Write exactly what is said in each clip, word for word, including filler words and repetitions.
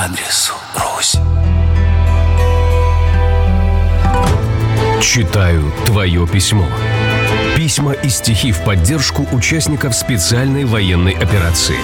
адресу Русь. Читаю твое письмо. Письма и стихи в поддержку участников специальной военной операции.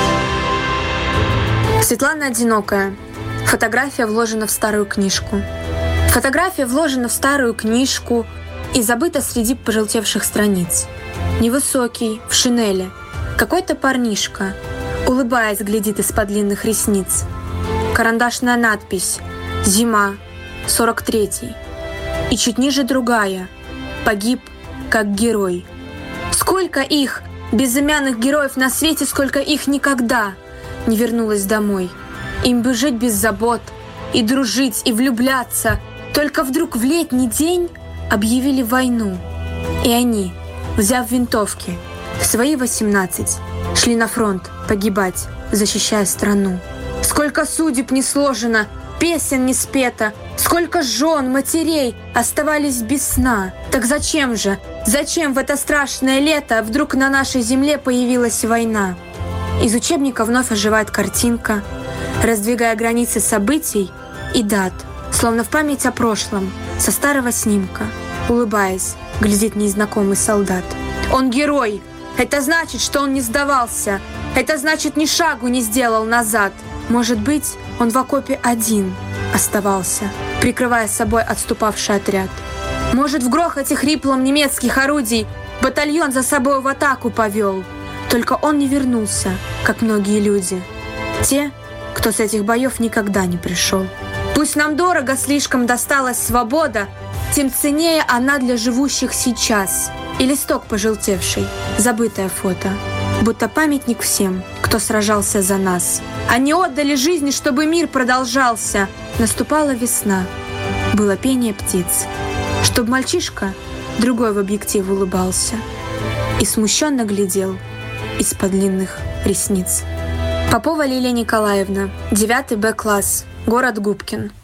Светлана одинокая. Фотография вложена в старую книжку. Фотография вложена в старую книжку и забыта среди пожелтевших страниц. Невысокий, в шинели. Какой-то парнишка, улыбаясь, глядит из-под длинных ресниц. Карандашная надпись «Зима, сорок третий». И чуть ниже другая «Погиб, как герой». Сколько их, безымянных героев на свете, сколько их никогда не вернулось домой. Им бы жить без забот, и дружить, и влюбляться. Только вдруг в летний день объявили войну. И они, взяв винтовки, в свои восемнадцать, шли на фронт погибать, защищая страну. Сколько судеб не сложено, песен не спето, сколько жен, матерей оставались без сна. Так зачем же, зачем в это страшное лето вдруг на нашей земле появилась война? Из учебника вновь оживает картинка, раздвигая границы событий и дат, словно в память о прошлом, со старого снимка. Улыбаясь, глядит незнакомый солдат. Он герой! Это значит, что он не сдавался. Это значит, ни шагу не сделал назад. Может быть, он в окопе один оставался, прикрывая собой отступавший отряд. Может, в грохоте хриплом немецких орудий батальон за собой в атаку повел. Только он не вернулся, как многие люди. Те, кто с этих боев никогда не пришел. Пусть нам дорого слишком досталась свобода, тем ценнее она для живущих сейчас. И листок пожелтевший, забытое фото, будто памятник всем, кто сражался за нас. Они отдали жизни, чтобы мир продолжался. Наступала весна, было пение птиц, чтоб мальчишка другой в объектив улыбался и смущенно глядел из-под длинных ресниц. Попова Лилия Николаевна, девятый Б класс, город Губкин.